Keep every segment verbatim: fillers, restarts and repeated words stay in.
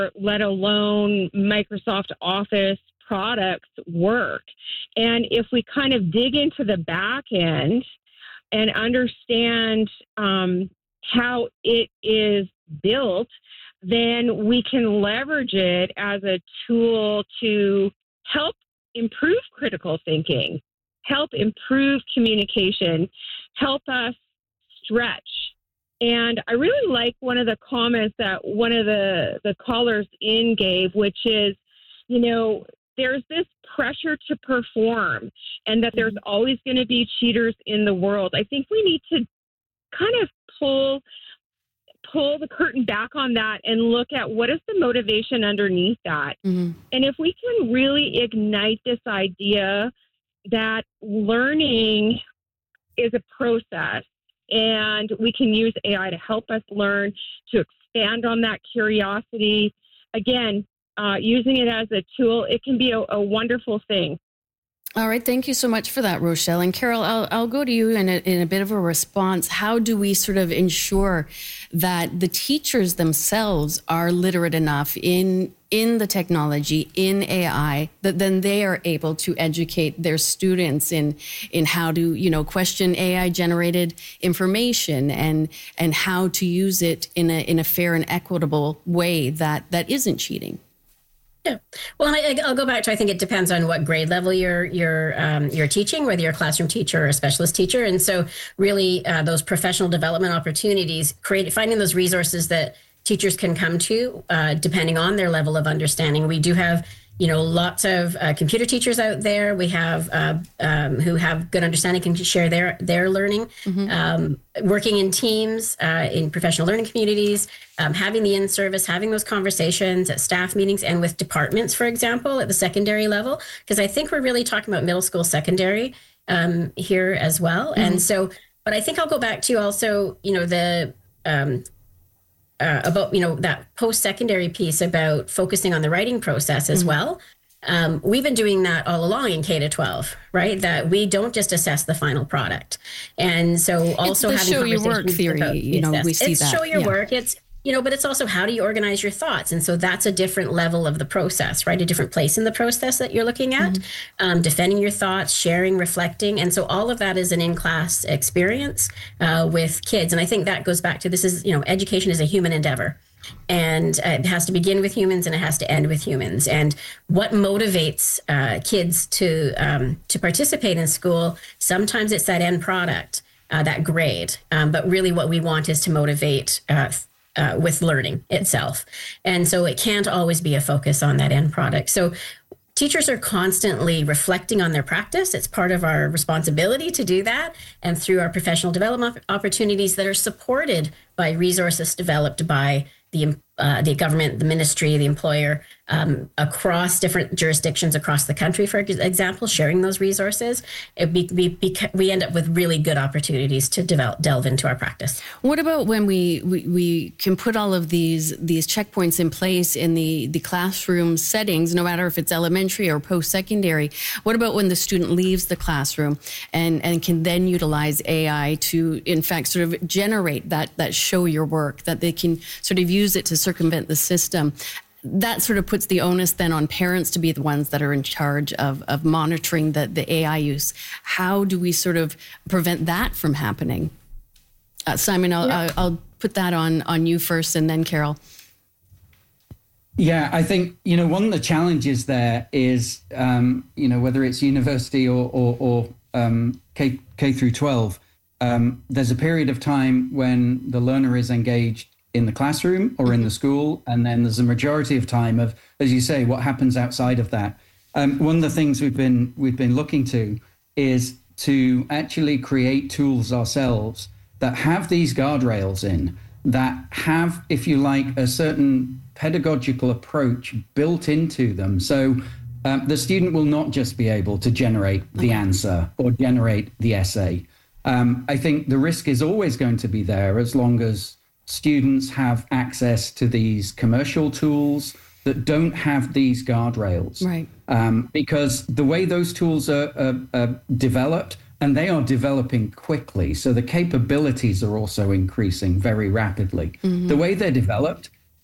let alone Microsoft Office products work. And if we kind of dig into the back end and understand um, how it is built, then we can leverage it as a tool to help improve critical thinking, help improve communication, help us stretch. And I really like one of the comments that one of the, the callers in gave, which is, you know, there's this pressure to perform and that there's always going to be cheaters in the world. I think we need to kind of pull pull the curtain back on that and look at what is the motivation underneath that. Mm-hmm. And if we can really ignite this idea that learning is a process and we can use A I to help us learn, to expand on that curiosity, again, uh, using it as a tool, it can be a, a wonderful thing. All right. Thank you so much for that, Rochelle. And Carol, I'll, I'll go to you in a, in a bit of a response. How do we sort of ensure that the teachers themselves are literate enough in in the technology, in A I, that then they are able to educate their students in in how to, you know, question A I generated information and and how to use it in a in a fair and equitable way that that isn't cheating? Yeah. Well, I, I'll go back to, I think it depends on what grade level you're you're um, you're teaching, whether you're a classroom teacher or a specialist teacher. And so really uh, those professional development opportunities, create finding those resources that teachers can come to uh, depending on their level of understanding. We do have, you know, lots of uh, computer teachers out there. We have uh, um, who have good understanding, can share their their learning, mm-hmm. um, working in teams, uh, in professional learning communities, um, having the in-service, having those conversations at staff meetings and with departments, for example, at the secondary level, because I think we're really talking about middle school, secondary um, here as well. Mm-hmm. And so, but I think I'll go back to also, you know, the um, Uh, about, you know, that post-secondary piece about focusing on the writing process as mm-hmm. well. Um, we've been doing that all along in K to twelve, right? That we don't just assess the final product. And so also it's the having show your work theory, about, you know, we see it's that. Show your yeah. work. It's, you know, but it's also how do you organize your thoughts? And so that's a different level of the process, right? A different place in the process that you're looking at, mm-hmm. um, defending your thoughts, sharing, reflecting. And so all of that is an in-class experience uh, with kids. And I think that goes back to this is, you know, education is a human endeavor. And uh, it has to begin with humans and it has to end with humans. And what motivates uh, kids to um, to participate in school, sometimes it's that end product, uh, that grade. Um, but really what we want is to motivate uh, Uh, with learning itself. And so it can't always be a focus on that end product. So teachers are constantly reflecting on their practice. It's part of our responsibility to do that. And through our professional development opportunities that are supported by resources developed by the uh, the government, the ministry, the employer, um, across different jurisdictions across the country, for example, sharing those resources, it be, we, we end up with really good opportunities to develop, delve into our practice. What about when we, we, we can put all of these these checkpoints in place in the, the classroom settings, no matter if it's elementary or post-secondary? What about when the student leaves the classroom and, and can then utilize A I to, in fact, sort of generate that, that show your work, that they can sort of use it to circumvent the system? That sort of puts the onus then on parents to be the ones that are in charge of, of monitoring the, the A I use. How do we sort of prevent that from happening? Uh, Simon, I'll, yeah. I'll, I'll put that on, on you first and then Carol. Yeah, I think, you know, one of the challenges there is, um, you know, whether it's university or, or, or um, K, K through twelve, um, there's a period of time when the learner is engaged in the classroom or in the school. And then there's a majority of time of, as you say, what happens outside of that. Um, one of the things we've been we've been looking to is to actually create tools ourselves that have these guardrails in, that have, if you like, a certain pedagogical approach built into them. So um, the student will not just be able to generate the answer or generate the essay. Um, I think the risk is always going to be there as long as students have access to these commercial tools that don't have these guardrails. Right. Um, because the way those tools are, are, are developed, and they are developing quickly, so the capabilities are also increasing very rapidly. Mm-hmm. The way they're developed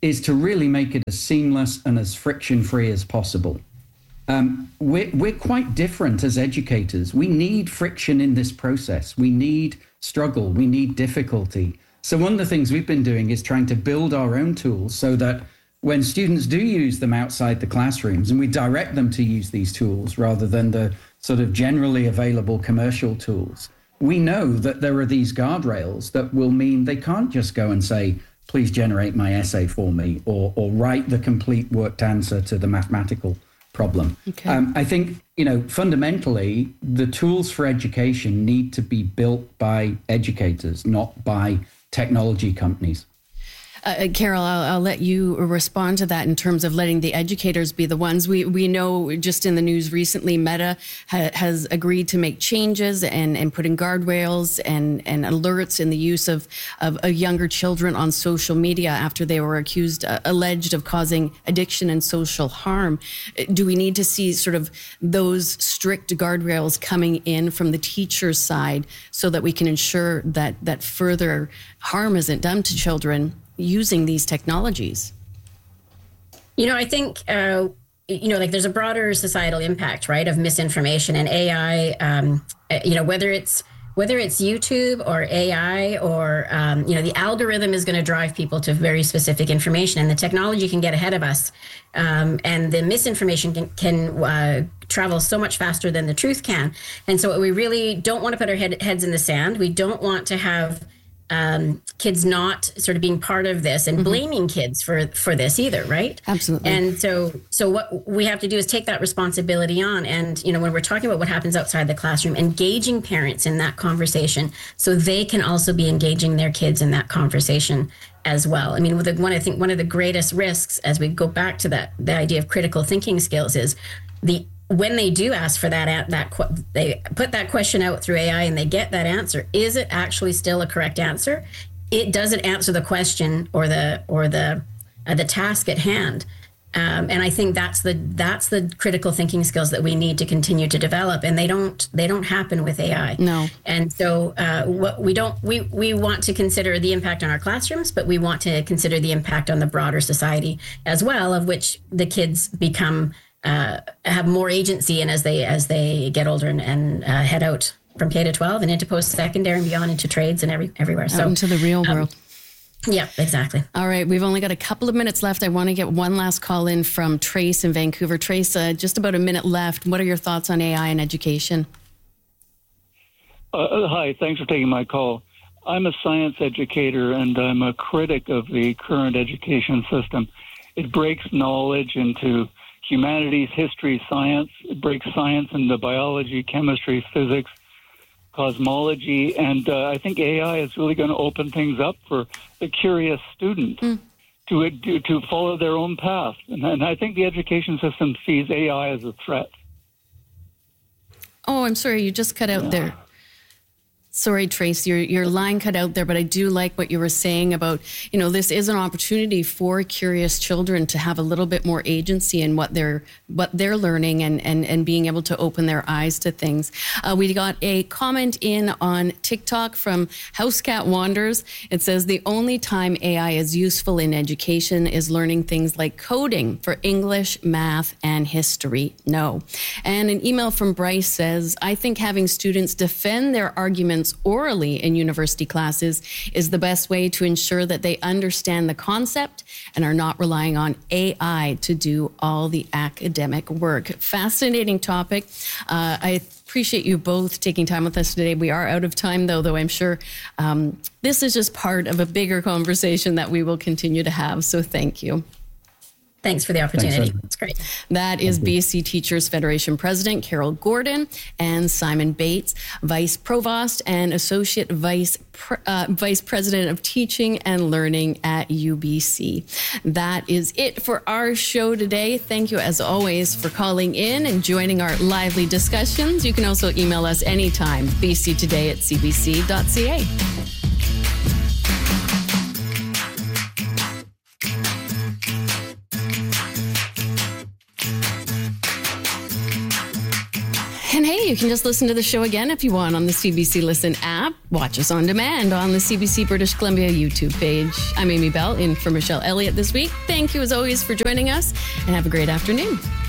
is to really make it as seamless and as friction-free as possible. Um, we're, we're quite different as educators. We need friction in this process. We need struggle. We need difficulty. So one of the things we've been doing is trying to build our own tools so that when students do use them outside the classrooms, and we direct them to use these tools rather than the sort of generally available commercial tools, we know that there are these guardrails that will mean they can't just go and say, please generate my essay for me, or, or write the complete worked answer to the mathematical problem. Okay. Um, I think, you know, fundamentally, the tools for education need to be built by educators, not by technology companies. Uh, Carol, I'll, I'll let you respond to that in terms of letting the educators be the ones. We we know just in the news recently, Meta ha, has agreed to make changes and, and put in guardrails and, and alerts in the use of, of, of younger children on social media after they were accused, uh, alleged of causing addiction and social harm. Do we need to see sort of those strict guardrails coming in from the teacher's side so that we can ensure that, that further harm isn't done to children using these technologies? You know, I think, uh, you know, like there's a broader societal impact, right, of misinformation and A I, um, you know, whether it's whether it's YouTube or A I or, um, you know, the algorithm is going to drive people to very specific information, and the technology can get ahead of us. Um, and the misinformation can, can uh, travel so much faster than the truth can. And so we really don't want to put our head, heads in the sand. We don't want to have Um, kids not sort of being part of this and mm-hmm. blaming kids for, for this either, right? Absolutely. And so so what we have to do is take that responsibility on. And, you know, when we're talking about what happens outside the classroom, engaging parents in that conversation so they can also be engaging their kids in that conversation as well. I mean, with the, one, I think one of the greatest risks as we go back to that, the idea of critical thinking skills is the when they do ask for that, that they put that question out through A I and they get that answer. Is it actually still a correct answer? It doesn't answer the question or the or the uh, the task at hand. Um, and I think that's the that's the critical thinking skills that we need to continue to develop, and they don't they don't happen with A I. No. And so uh, what we don't we we want to consider the impact on our classrooms, but we want to consider the impact on the broader society as well, of which the kids become. Uh, have more agency, and as they as they get older and, and uh, head out from K to twelve and into post-secondary and beyond into trades and every everywhere. Out so into the real um, world. Yeah, exactly. All right, we've only got a couple of minutes left. I want to get one last call in from Trace in Vancouver. Trace, uh, just about a minute left. What are your thoughts on A I and education? Uh, hi, thanks for taking my call. I'm a science educator and I'm a critic of the current education system. It breaks knowledge into humanities, history, science. It breaks science into biology, chemistry, physics, cosmology. And uh, I think A I is really going to open things up for the curious student mm. to, to to follow their own path. And, and I think the education system sees A I as a threat. Oh, I'm sorry. You just cut out yeah. there. Sorry, Trace, your your line cut out there, but I do like what you were saying about, you know, this is an opportunity for curious children to have a little bit more agency in what they're what they're learning and and, and being able to open their eyes to things. Uh, we got a comment in on TikTok from Housecat Wanders. It says the only time A I is useful in education is learning things like coding for English, math, and history. No. And an email from Bryce says, I think having students defend their arguments orally in university classes is the best way to ensure that they understand the concept and are not relying on A I to do all the academic work. Fascinating topic. Uh, I appreciate you both taking time with us today. We are out of time, though, though I'm sure um, this is just part of a bigger conversation that we will continue to have. So thank you. Thanks for the opportunity. Thanks, it's great. That is B C Teachers Federation President Carol Gordon and Simon Bates, Vice Provost and Associate Vice uh, Vice President of Teaching and Learning at U B C. That is it for our show today. Thank you, as always, for calling in and joining our lively discussions. You can also email us anytime, b c today at c b c dot c a. And hey, you can just listen to the show again if you want on the C B C Listen app. Watch us on demand on the C B C British Columbia YouTube page. I'm Amy Bell, in for Michelle Elliott this week. Thank you as always for joining us, and have a great afternoon.